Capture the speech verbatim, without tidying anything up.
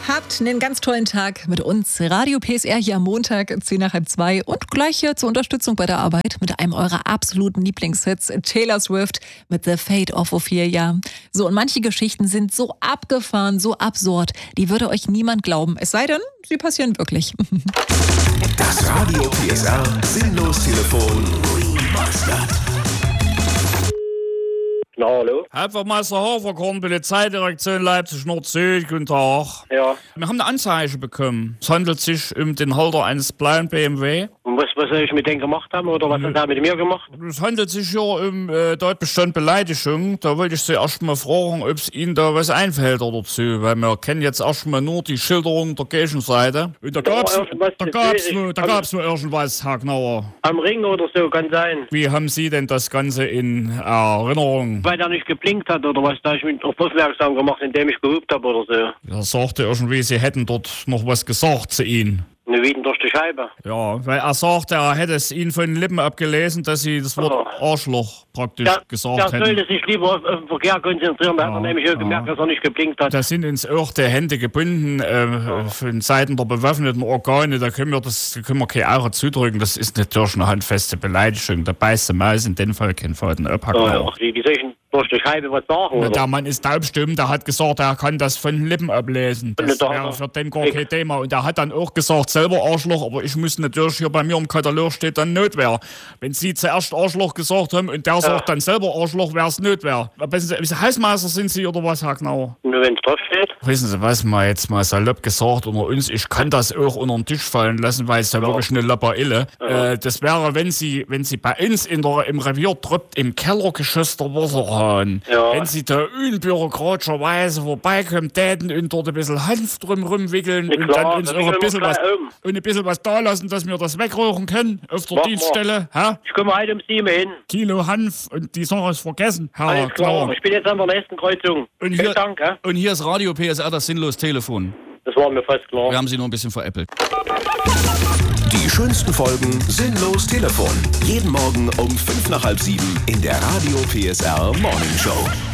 Habt einen ganz tollen Tag mit uns. Radio P S R hier am Montag, zehn nach halb zwei. Und gleich hier zur Unterstützung bei der Arbeit mit einem eurer absoluten Lieblingshits, Taylor Swift mit The Fate of Ophelia. So, und manche Geschichten sind so abgefahren, so absurd, die würde euch niemand glauben. Es sei denn, sie passieren wirklich. Das Radio P S R Sinnlos-Telefon Remastered. Na, hallo? Hauptwachtmeister Haferkorn, Polizeidirektion Leipzig Nord-Süd, guten Tag. Ja. Wir haben eine Anzeige bekommen. Es handelt sich um den Halter eines blauen B M W. Und was, was soll ich mit denen gemacht haben oder was hat er mit mir gemacht? Es handelt sich hier um äh, Tatbestand Beleidigung. Da wollte ich Sie erst mal fragen, ob es Ihnen da was einfällt oder dazu, weil wir kennen jetzt erst mal nur die Schilderung der Gegenseite. Und da gab's, Ja, was- da gab's, ich- nur, da gab's nur irgendwas, Herr Gnauer. Am Ring oder so, kann sein. Wie haben Sie denn das Ganze in Erinnerung? Weil der nicht geblinkt hat oder was, da ich mich auf aufmerksam gemacht, indem ich gehupt habe oder so. Er sagte irgendwie, Sie hätten dort noch was gesagt zu Ihnen. Eine Wieden durch die Scheibe. Ja, weil er sagte, er hätte es Ihnen von den Lippen abgelesen, dass Sie das Wort Oh. Arschloch praktisch Der, gesagt der hätten. sollte sich lieber auf, auf den Verkehr konzentrieren, da hat Ja, er nämlich auch ja. gemerkt, dass er nicht geblinkt hat. Da sind uns auch die Hände gebunden äh, von Seiten der bewaffneten Organe. Da können wir das da können wir keine Aure zudrücken. Das ist natürlich eine handfeste Beleidigung. Da beißt der Maus in dem Fall keinen Faden abhacken. Ja, ja. Wie, wie soll ich denn durch die Scheibe was sagen? Na, Oder? der Mann ist taubstumm, der hat gesagt, er kann das von den Lippen ablesen. Das Na, da- wäre für den gar ich- kein Thema. Und er hat dann auch gesagt, selber Arschloch, aber ich muss natürlich, hier bei mir im Katalog steht dann Notwehr. Wenn Sie zuerst Arschloch gesagt haben und der sagt dann selber Arschloch, wäre es Notwehr. Wissen Sie, Hausmeister sind Sie oder was, Herr Gnauer? Nur wenn es drauf steht. Wissen Sie was, mal jetzt mal salopp gesagt unter uns, ich kann das auch unter den Tisch fallen lassen, weil es ja wirklich eine Lapperille. Äh, das wäre, wenn Sie, wenn Sie bei uns in der, im Revier troppt, im Kellergeschoss der Wasserhahn, Ja. wenn Sie da unbürokratischerweise vorbeikommen täten und dort ein bisschen Hanf drum rumwickeln Ja, und klar, dann uns das auch ein können wir bisschen was, gleich oben. und ein bisschen was da lassen, dass wir das wegrauchen können auf der Mach mal. Dienststelle. Ha? Ich komme heute um sieben hin. Kilo Hanf und die Sache ist vergessen, Herr Alles klar. Gnauer. Ich bin jetzt an der nächsten Kreuzung. Und Vielen hier, Dank, hä? und hier ist Radio P S R, das Sinnlos-Telefon. Das war mir fast klar. Wir haben Sie nur ein bisschen veräppelt. Die schönsten Folgen Sinnlos Telefon. Jeden Morgen um fünf nach halb sieben in der Radio P S R Morning Show.